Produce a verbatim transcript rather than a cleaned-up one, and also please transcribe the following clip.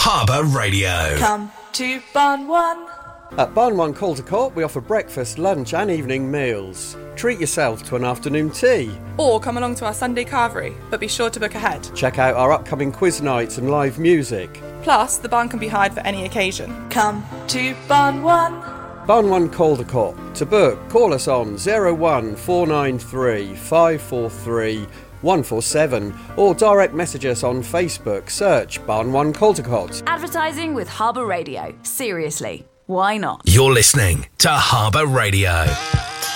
Harbour Radio. Come to Barn One. At Barn One Caldecott, we offer breakfast, lunch and evening meals. Treat yourself to an afternoon tea. Or come along to our Sunday carvery, but be sure to book ahead. Check out our upcoming quiz nights and live music. Plus, the barn can be hired for any occasion. Come to Barn One. Barn One Caldecott. To book, call us on oh one four nine three five four three one four seven or direct message us on Facebook. Search Barn One Caldecott. Advertising with Harbour Radio. Seriously, why not? You're listening to Harbour Radio.